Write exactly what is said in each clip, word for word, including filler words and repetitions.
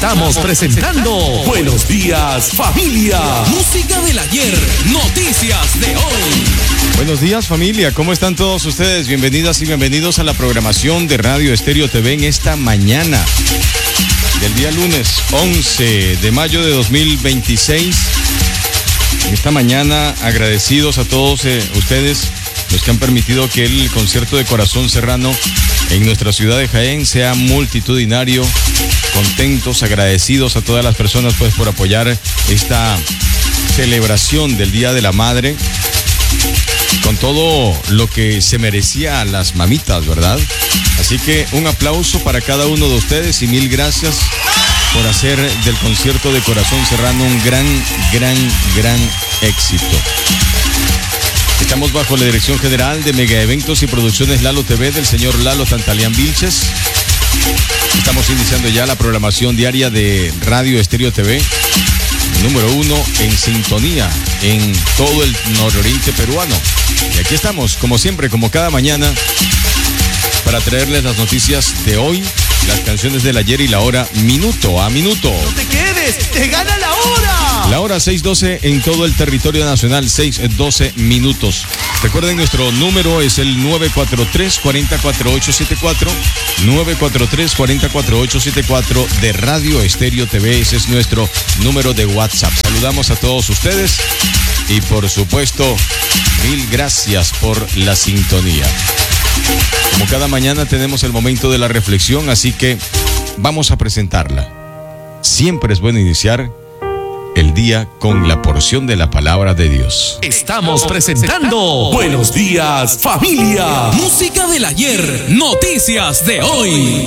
Estamos presentando Buenos Días, Familia. Música del ayer, noticias de hoy. Buenos días, familia. ¿Cómo están todos ustedes? Bienvenidas y bienvenidos a la programación de Radio Estéreo T V en esta mañana del día lunes once de mayo de dos mil veintiséis. En esta mañana, agradecidos a todos eh, ustedes, los que han permitido que el concierto de Corazón Serrano en nuestra ciudad de Jaén sea multitudinario. Contentos, agradecidos a todas las personas pues por apoyar esta celebración del Día de la Madre con todo lo que se merecía a las mamitas, ¿verdad? Así que un aplauso para cada uno de ustedes y mil gracias por hacer del concierto de Corazón Serrano un gran, gran, gran éxito. Estamos bajo la dirección general de Mega Eventos y Producciones Lalo T V del señor Lalo Tantalián Vilches. Estamos iniciando ya la programación diaria de Radio Estéreo T V, número uno en sintonía en todo el nororiente peruano. Y aquí estamos, como siempre, como cada mañana, para traerles las noticias de hoy, las canciones del ayer y la hora minuto a minuto. ¡No te quedes! ¡Te gana la hora! La hora seis doce en todo el territorio nacional, seis doce minutos. Recuerden, nuestro número es el nueve cuatro tres, cuatro cuatro ocho siete cuatro, nueve cuatro tres, cuatro cuatro ocho siete cuatro de Radio Estéreo T V. Ese es nuestro número de WhatsApp. Saludamos a todos ustedes y, por supuesto, mil gracias por la sintonía. Como cada mañana tenemos el momento de la reflexión, así que vamos a presentarla. Siempre es bueno iniciar el día con la porción de la palabra de Dios. Estamos presentando Buenos Días, Familia. Música del ayer, noticias de hoy.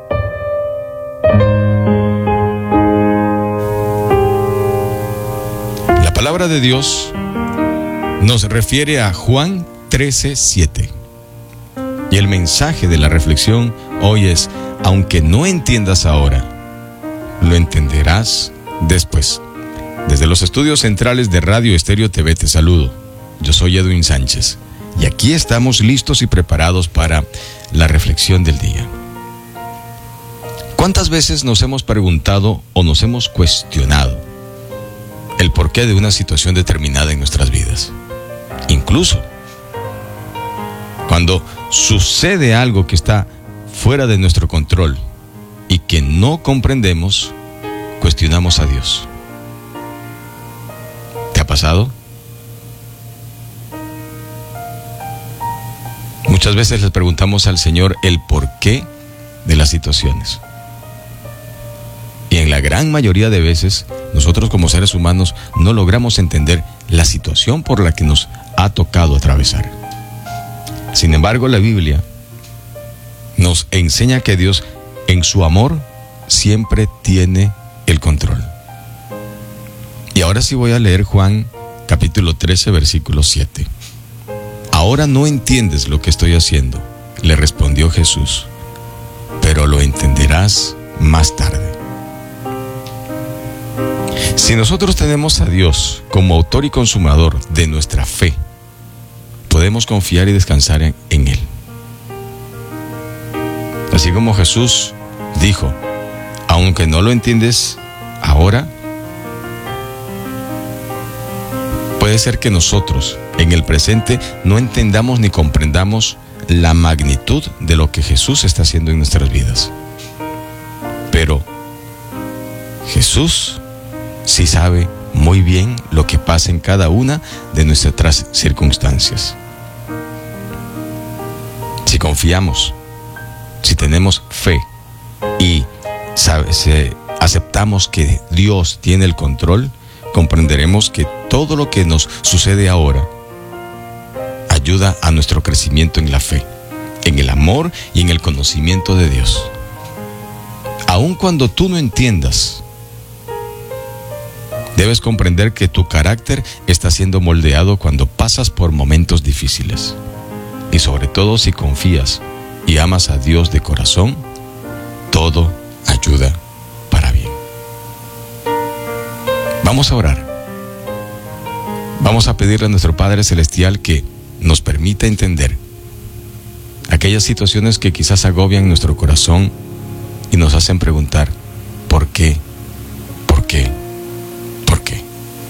La palabra de Dios nos refiere a Juan trece siete. Y el mensaje de la reflexión hoy es: aunque no entiendas ahora, lo entenderás después. Desde los estudios centrales de Radio Estéreo T V te saludo. Yo soy Edwin Sánchez y aquí estamos listos y preparados para la reflexión del día. ¿Cuántas veces nos hemos preguntado o nos hemos cuestionado el porqué de una situación determinada en nuestras vidas? Incluso cuando sucede algo que está fuera de nuestro control y que no comprendemos, cuestionamos a Dios. ¿Te ha pasado? Muchas veces les preguntamos al Señor el porqué de las situaciones. Y en la gran mayoría de veces, nosotros como seres humanos no logramos entender la situación por la que nos ha tocado atravesar. Sin embargo, la Biblia nos enseña que Dios, en su amor, siempre tiene el control. Y ahora sí voy a leer Juan capítulo trece, versículo siete. Ahora no entiendes lo que estoy haciendo, le respondió Jesús, pero lo entenderás más tarde. Si nosotros tenemos a Dios como autor y consumador de nuestra fe, podemos confiar y descansar en, en Él. Así como Jesús dijo, aunque no lo entiendes ahora, puede ser que nosotros en el presente no entendamos ni comprendamos la magnitud de lo que Jesús está haciendo en nuestras vidas. Pero Jesús sí sabe muy bien lo que pasa en cada una de nuestras circunstancias. Si confiamos, si tenemos fe y sabes, eh, aceptamos que Dios tiene el control, comprenderemos que todo lo que nos sucede ahora ayuda a nuestro crecimiento en la fe, en el amor y en el conocimiento de Dios. Aun cuando tú no entiendas, debes comprender que tu carácter está siendo moldeado cuando pasas por momentos difíciles. Y sobre todo si confías y amas a Dios de corazón, todo ayuda para bien. Vamos a orar. Vamos a pedirle a nuestro Padre Celestial que nos permita entender aquellas situaciones que quizás agobian nuestro corazón y nos hacen preguntar, ¿por qué? ¿Por qué? ¿Por qué?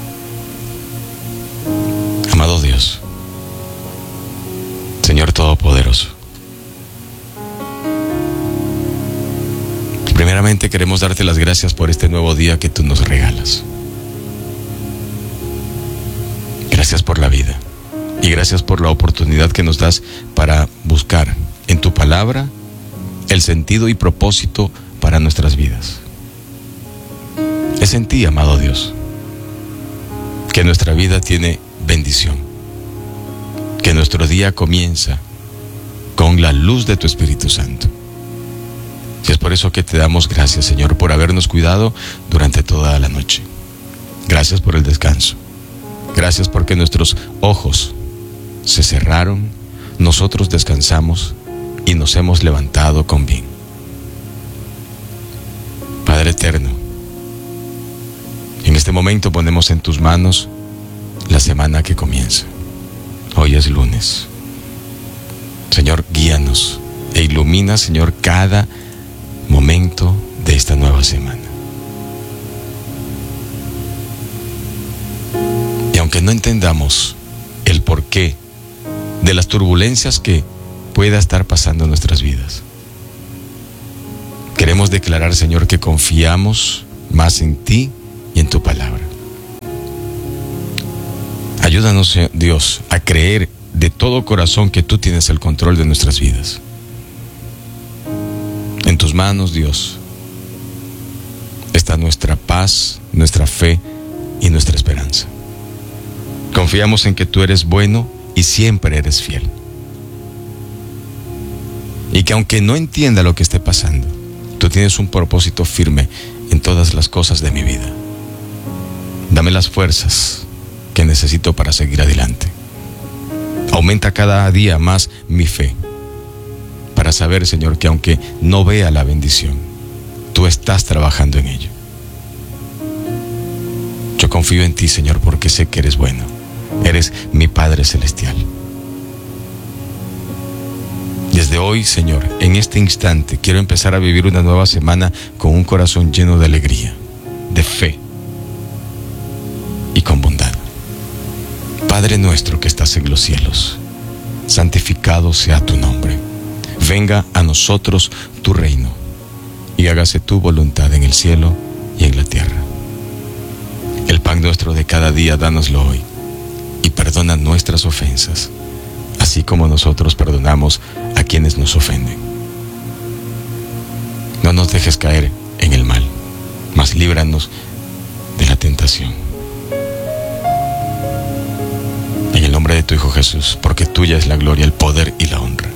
Amado Dios, Señor Todopoderoso, primeramente queremos darte las gracias por este nuevo día que tú nos regalas. Gracias por la vida y gracias por la oportunidad que nos das para buscar en tu palabra el sentido y propósito para nuestras vidas. Es en ti, amado Dios, que nuestra vida tiene bendición, que nuestro día comienza con la luz de tu Espíritu Santo. Y es por eso que te damos gracias, Señor, por habernos cuidado durante toda la noche. Gracias por el descanso. Gracias porque nuestros ojos se cerraron, nosotros descansamos y nos hemos levantado con bien. Padre eterno, en este momento ponemos en tus manos la semana que comienza. Hoy es lunes. Señor, guíanos e ilumina, Señor, cada momento de esta nueva semana. Y aunque no entendamos el porqué de las turbulencias que pueda estar pasando en nuestras vidas, queremos declarar, Señor, que confiamos más en ti y en tu palabra. Ayúdanos, Dios, a creer de todo corazón que tú tienes el control de nuestras vidas. En tus manos, Dios, está nuestra paz, nuestra fe y nuestra esperanza. Confiamos en que tú eres bueno y siempre eres fiel. Y que aunque no entienda lo que esté pasando, tú tienes un propósito firme en todas las cosas de mi vida. Dame las fuerzas que necesito para seguir adelante. Aumenta cada día más mi fe, para saber, Señor, que aunque no vea la bendición, tú estás trabajando en ello. Yo confío en ti, Señor, porque sé que eres bueno. Eres mi Padre Celestial. Desde hoy, Señor, en este instante, quiero empezar a vivir una nueva semana con un corazón lleno de alegría, de fe y con bondad. Padre nuestro que estás en los cielos, santificado sea tu nombre. Venga a nosotros tu reino y hágase tu voluntad en el cielo y en la tierra. El pan nuestro de cada día, dánoslo hoy y perdona nuestras ofensas, así como nosotros perdonamos a quienes nos ofenden. No nos dejes caer en el mal, mas líbranos de la tentación. En el nombre de tu Hijo Jesús, porque tuya es la gloria, el poder y la honra.